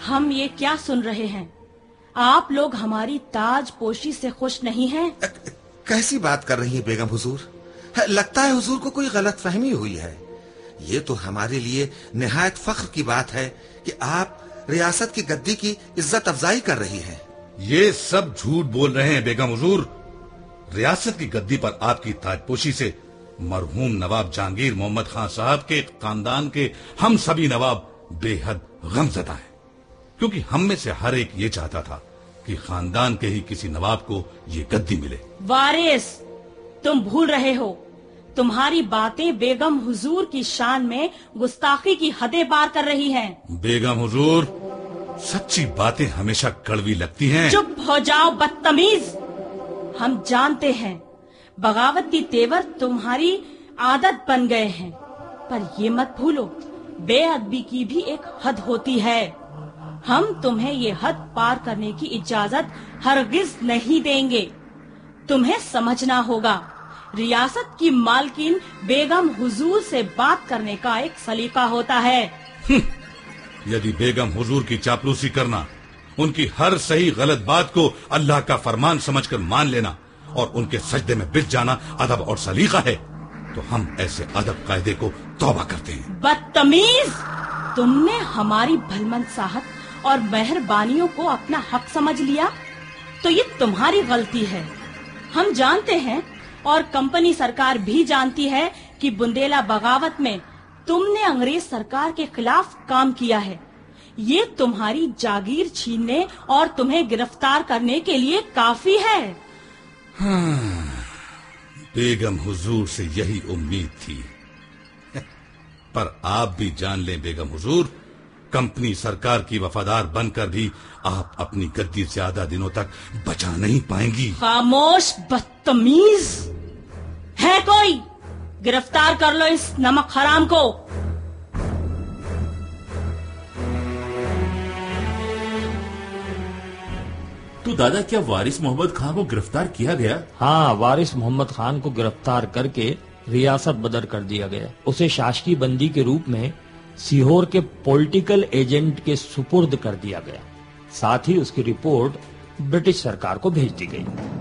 ہم یہ کیا سن رہے ہیں؟ آپ لوگ ہماری تاج پوشی سے خوش نہیں ہیں؟ کیسی بات کر رہی ہیں بیگم حضور؟ لگتا ہے حضور کو کوئی غلط فہمی ہوئی ہے۔ یہ تو ہمارے لیے نہایت فخر کی بات ہے کہ آپ ریاست کی گدی کی عزت افزائی کر رہی ہیں۔ یہ سب جھوٹ بول رہے ہیں بیگم حضور۔ ریاست کی گدی پر آپ کی تاج پوشی سے مرحوم نواب جہانگیر محمد خان صاحب کے خاندان کے ہم سبھی نواب بے حد غمزدہ ہیں، کیونکہ ہم میں سے ہر ایک یہ چاہتا تھا کہ خاندان کے ہی کسی نواب کو یہ گدی ملے۔ وارث، تم بھول رہے ہو، تمہاری باتیں بیگم حضور کی شان میں گستاخی کی حدیں پار کر رہی ہیں۔ بیگم حضور، سچی باتیں ہمیشہ کڑوی لگتی ہیں۔ چپ ہو جاؤ بدتمیز۔ ہم جانتے ہیں بغاوتی تیور تمہاری عادت بن گئے ہیں، پر یہ مت بھولو بے ادبی کی بھی ایک حد ہوتی ہے۔ ہم تمہیں یہ حد پار کرنے کی اجازت ہرگز نہیں دیں گے۔ تمہیں سمجھنا ہوگا ریاست کی مالکین بیگم حضور سے بات کرنے کا ایک سلیقہ ہوتا ہے۔ یدی بیگم حضور کی چاپلوسی کرنا، ان کی ہر صحیح غلط بات کو اللہ کا فرمان سمجھ کر مان لینا اور ان کے سجدے میں بچ جانا ادب اور سلیقہ ہے، تو ہم ایسے ادب قاعدے کو توبہ کرتے ہیں۔ بدتمیز، تم نے ہماری بھلمنصاحت اور مہربانیوں کو اپنا حق سمجھ لیا تو یہ تمہاری غلطی ہے۔ ہم جانتے ہیں اور کمپنی سرکار بھی جانتی ہے کہ بندیلا بغاوت میں تم نے انگریز سرکار کے خلاف کام کیا ہے۔ یہ تمہاری جاگیر چھیننے اور تمہیں گرفتار کرنے کے لیے کافی ہے۔ بیگم حضور سے یہی امید تھی، پر آپ بھی جان لیں بیگم حضور، کمپنی سرکار کی وفادار بن کر بھی آپ اپنی گدی زیادہ دنوں تک بچا نہیں پائیں گی۔ خاموش بدتمیز، ہے کوئی؟ گرفتار کر لو اس نمک حرام کو۔ تو دادا، کیا وارث محمد خان کو گرفتار کیا گیا؟ ہاں، وارث محمد خان کو گرفتار کر کے ریاست بدر کر دیا گیا۔ اسے شاشکی بندی کے روپ میں سیہور کے پولیٹیکل ایجنٹ کے سپرد کر دیا گیا۔ ساتھ ہی اس کی رپورٹ برٹش سرکار کو بھیج دی گئی۔